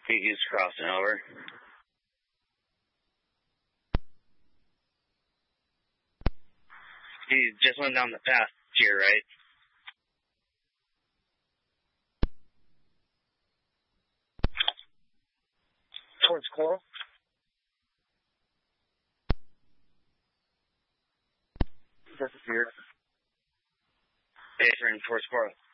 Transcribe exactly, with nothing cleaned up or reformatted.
He's crossing over. He just went down the path to your right. Towards Coral? Disappeared. Hey, turn towards Coral.